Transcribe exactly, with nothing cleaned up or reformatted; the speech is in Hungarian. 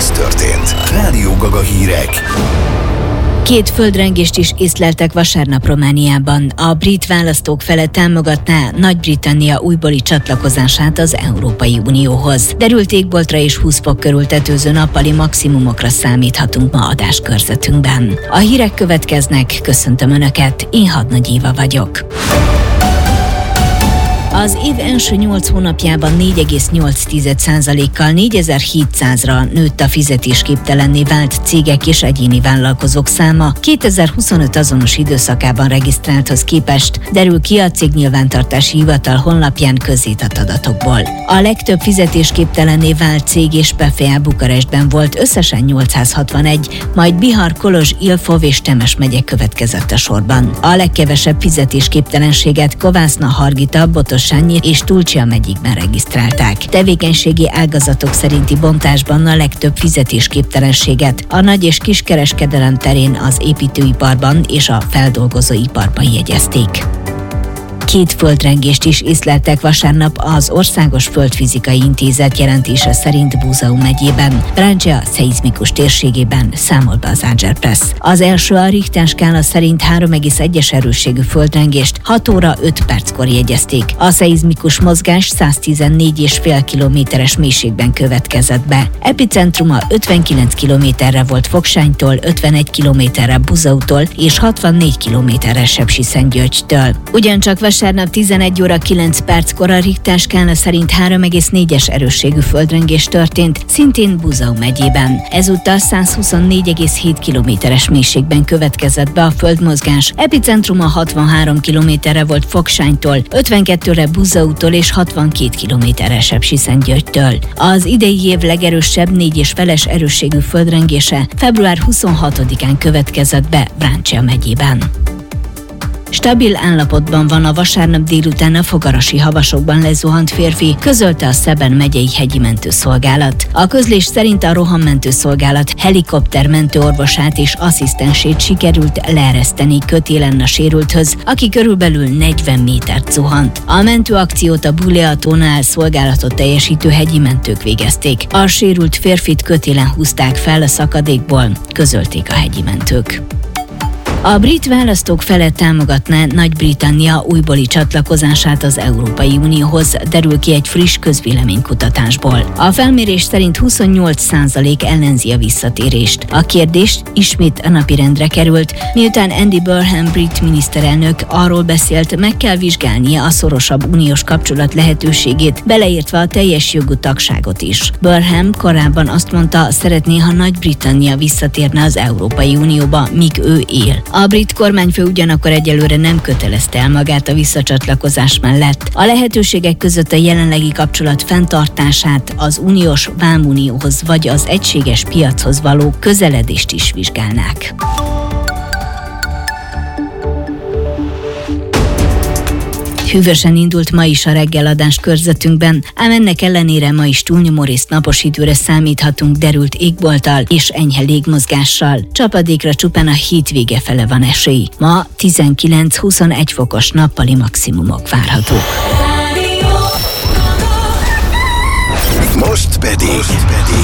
ez történt. Rádió Gaga hírek. Két földrengést is észleltek vasárnap Romániában. A brit választók fele támogatná Nagy-Britannia újbóli csatlakozását az Európai Unióhoz. Derült égboltra és húsz fok körül tetőző nappali maximumokra számíthatunk ma adáskörzetünkben. A hírek következnek, köszöntöm Önöket, én Hadnagy Éva vagyok. Az év első nyolc hónapjában négy egész nyolc százalékkal négyezer-hétszázra nőtt a fizetésképtelenné vált cégek és egyéni vállalkozók száma kétezer-huszonöt azonos időszakában regisztrálthoz képest, derül ki a Cégnyilvántartási Hivatal honlapján közzétett adatokból. A legtöbb fizetésképtelenné vált cég és bé ef á Bukarestben volt, összesen nyolcszázhatvanegy, majd Bihar, Kolozs, Ilfov és Temes megye következett a sorban. A legkevesebb fizetésképtelenséget Kovászna, Hargita, Botos és Tulcsia megyékben regisztrálták. Tevékenységi ágazatok szerinti bontásban a legtöbb fizetésképtelenséget a nagy- és kiskereskedelem terén, az építőiparban és a feldolgozóiparban jegyezték. Két földrengést is észleltek vasárnap az Országos Földfizikai Intézet jelentése szerint Búzau megyében, Vrancea szeizmikus térségében, számol be az Agerpress. Az első a Richter skála szerint három egész egyes erősségű földrengést hat óra öt perckor jegyezték. A szeizmikus mozgás száztizennégy egész öt kilométeres mélységben következett be. Epicentruma ötvenkilenc kilométerre volt Fogsánytól, ötvenegy kilométerre Buzautól és hatvannégy kilométerre Sepsiszentgyörgytől. Ugyancsak vasárnap tizenegy óra kilenc perckor a Richter skála szerint három egész négyes erősségű földrengés történt, szintén Búzau megyében. Ezúttal százhuszonnégy egész hét kilométeres mélységben következett be a földmozgás. Epicentruma hatvanhárom kilométerre volt Fogsánytól, ötvenkettőre Buzautól és hatvankét kilométerre Sepsiszentgyörgytől. Az idei év legerősebb négy és feles erősségű földrengése február huszonhatodikán következett be Vrancea megyében. Stabil állapotban van a vasárnap délután a fogarasi havasokban lezuhant férfi, közölte a Szeben megyei hegyi mentőszolgálat. A közlés szerint a rohammentőszolgálat helikopter mentőorvosát és asszisztensét sikerült leereszteni kötélen a sérülthöz, aki körülbelül negyven métert zuhant. A mentőakciót a Buleatónál szolgálatot teljesítő hegyi mentők végezték. A sérült férfit kötélen húzták fel a szakadékból, közölték a hegyi mentők. A brit választók fele támogatná Nagy-Britannia újbóli csatlakozását az Európai Unióhoz, derül ki egy friss közvéleménykutatásból. A felmérés szerint huszonnyolc százalék ellenzi a visszatérést. A kérdés ismét a napirendre került, miután Andy Burnham brit miniszterelnök arról beszélt, meg kell vizsgálnia a szorosabb uniós kapcsolat lehetőségét, beleértve a teljes jogú tagságot is. Burnham korábban azt mondta, szeretné, ha Nagy-Britannia visszatérne az Európai Unióba, míg ő él. A brit kormányfő ugyanakkor egyelőre nem kötelezte el magát a visszacsatlakozás mellett. A lehetőségek között a jelenlegi kapcsolat fenntartását, az uniós vámunióhoz vagy az egységes piachoz való közeledést is vizsgálnák. Hűvösen indult ma is a reggeladás körzetünkben, ám ennek ellenére ma is túlnyomórészt napos időre számíthatunk derült égbolttal és enyhe légmozgással. Csapadékra csupán a hétvége fele van esély. Ma tizenkilenc-huszonegy fokos nappali maximumok várhatók. Most pedig...